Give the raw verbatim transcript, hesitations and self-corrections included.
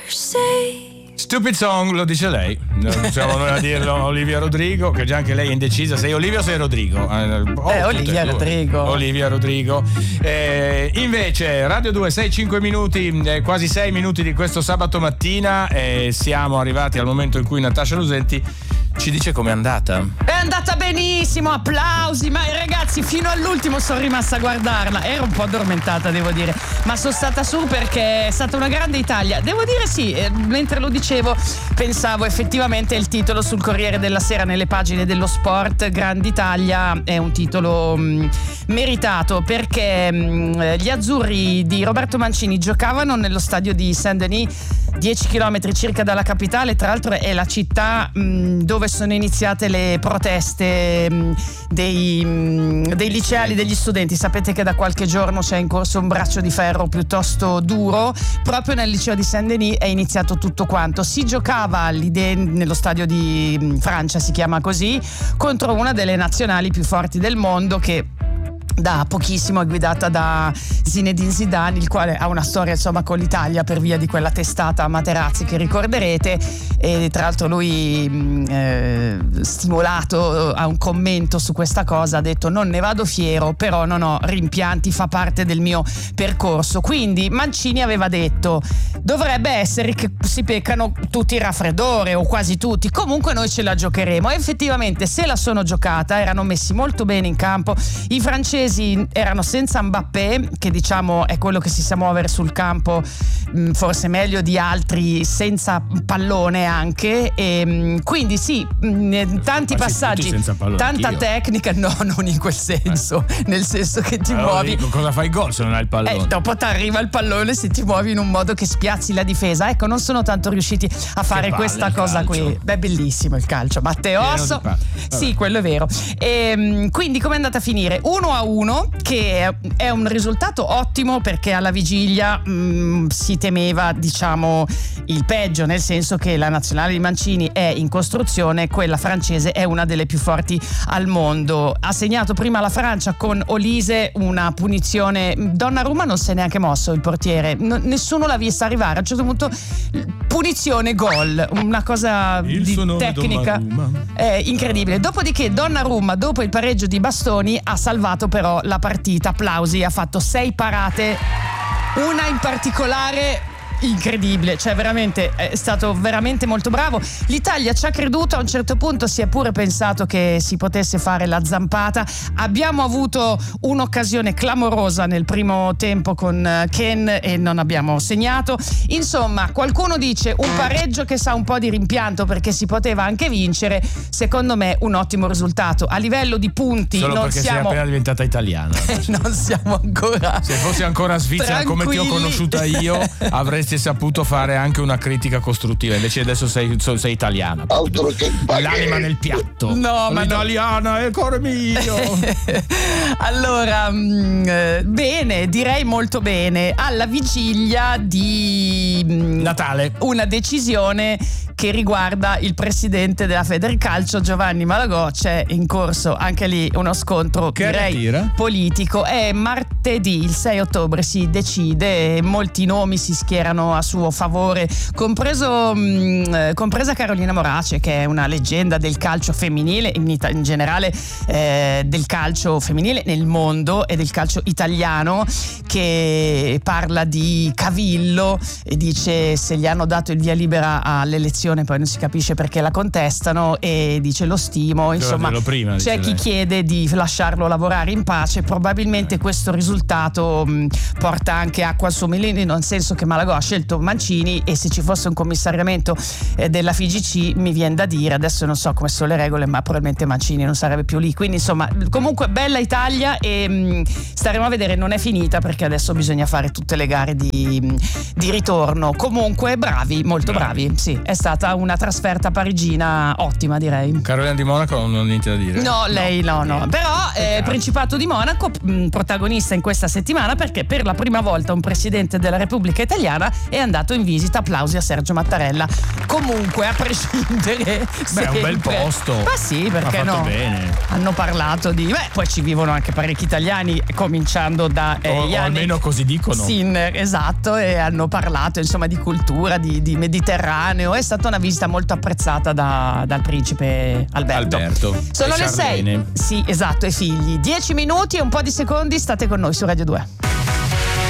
Stupid song, lo dice lei. Non siamo noi a dirlo, Olivia Rodrigo, che già anche lei è indecisa. Sei Olivia o sei Rodrigo? Oh, eh, Olivia Rodrigo. Olivia Rodrigo. Eh, invece, Radio due, sei cinque minuti, eh, quasi sei minuti di questo sabato mattina. E siamo arrivati al momento in cui Natascia Lusenti ci dice com'è andata. È andata benissimo, applausi. Ma ragazzi, fino all'ultimo sono rimasta a guardarla. Ero un po' addormentata, devo dire, ma sono stata su perché è stata una grande Italia. Devo dire sì, eh, mentre lo dicevo pensavo effettivamente il titolo sul Corriere della Sera nelle pagine dello sport, Grande Italia, è un titolo mh, meritato perché mh, gli azzurri di Roberto Mancini giocavano nello stadio di Saint-Denis, dieci chilometri circa dalla capitale. Tra l'altro è la città mh, dove sono iniziate le proteste mh, dei, mh, dei liceali, degli studenti. Sapete che da qualche giorno c'è in corso un braccio di ferro piuttosto duro. Proprio nel liceo di Saint-Denis è iniziato tutto quanto. Si giocava all'Ide, nello stadio di Francia, si chiama così, contro una delle nazionali più forti del mondo, che da pochissimo è guidata da Zinedine Zidane, il quale ha una storia insomma con l'Italia per via di quella testata a Materazzi che ricorderete. E tra l'altro lui eh, stimolato a un commento su questa cosa ha detto: non ne vado fiero, però non ho rimpianti, fa parte del mio percorso. Quindi Mancini aveva detto: dovrebbe essere che si peccano tutti il raffreddore o quasi tutti, comunque noi ce la giocheremo. E effettivamente se la sono giocata, erano messi molto bene in campo. I francesi erano senza Mbappé, che diciamo è quello che si sa muovere sul campo mh, forse meglio di altri, senza pallone anche, e mh, quindi sì, mh, tanti ma passaggi, pallone, tanta anch'io. Tecnica, no, non in quel senso, eh. nel senso che ti allora, muovi dico, cosa fai gol se non hai il pallone? Eh, dopo ti arriva il pallone se ti muovi in un modo che spiazzi la difesa. Ecco, non sono tanto riusciti a fare questa cosa calcio. qui. Beh, bellissimo il calcio, Matteosso. Sì, quello è vero. E, quindi come è andata a finire? uno a uno, che è un risultato ottimo perché alla vigilia mh, si temeva, diciamo, il peggio, nel senso che la nazionale di Mancini è in costruzione, quella francese è una delle più forti al mondo. Ha segnato prima la Francia con Olise una punizione, Donnarumma non si è neanche mosso, il portiere, N- nessuno l'ha vista arrivare. A un certo punto punizione, gol, una cosa il di tecnica eh, incredibile. Dopodiché Donnarumma, dopo il pareggio di Bastoni, ha salvato però la partita. Applausi, ha fatto sei parate, una in particolare incredibile, cioè veramente è stato veramente molto bravo. L'Italia ci ha creduto, a un certo punto si è pure pensato che si potesse fare la zampata. Abbiamo avuto un'occasione clamorosa nel primo tempo con Ken e non abbiamo segnato. Insomma, qualcuno dice un pareggio che sa un po' di rimpianto perché si poteva anche vincere. Secondo me un ottimo risultato a livello di punti. Solo non perché siamo... sei appena diventata italiana. non siamo ancora, se fossi ancora svizzera come ti ho conosciuta io, avresti saputo fare anche una critica costruttiva. Invece adesso sei, sei italiana, altro che l'anima nel piatto. No, ma l'italiana è il cuore mio. Allora mh, bene, direi molto bene. Alla vigilia di mh, Natale, una decisione che riguarda il presidente della Federcalcio, Giovanni Malagò. C'è in corso anche lì uno scontro, che direi attira? politico. È martedì, il sei ottobre si decide, molti nomi si schierano a suo favore, compreso mh, compresa Carolina Morace, che è una leggenda del calcio femminile in, Ita- in generale eh, del calcio femminile nel mondo e del calcio italiano, che parla di cavillo e dice se gli hanno dato il via libera all'elezione poi non si capisce perché la contestano, e dice lo stimo, insomma prima, c'è chi lei. chiede di lasciarlo lavorare in pace. Probabilmente questo risultato mh, porta anche acqua al suo mulino, nel senso che Malagò ha scelto Mancini e se ci fosse un commissariamento eh, della F I G C, mi viene da dire, adesso non so come sono le regole, ma probabilmente Mancini non sarebbe più lì. Quindi insomma, comunque bella Italia, e mh, staremo a vedere, non è finita perché adesso bisogna fare tutte le gare di, di ritorno. Comunque bravi, molto bravi, bravi. Sì, è stata stata una trasferta parigina ottima, direi. Carolina di Monaco non ho niente da dire. No, lei no, no. no. Però eh, Principato di Monaco, mh, protagonista in questa settimana, perché per la prima volta un presidente della Repubblica Italiana è andato in visita. Applausi a Sergio Mattarella. Comunque, a prescindere. Beh, è un bel posto. Ma sì, perché ha fatto no? Bene. Hanno parlato di. Beh, poi ci vivono anche parecchi italiani, cominciando da. Eh, o, o almeno così dicono. Sinner, esatto, e hanno parlato insomma di cultura, di, di Mediterraneo. È stata una visita molto apprezzata da, dal principe Alberto. Alberto. Sono le sei. Sì, esatto, e figli. Dieci minuti e un po' di secondi, state con noi su Radio due.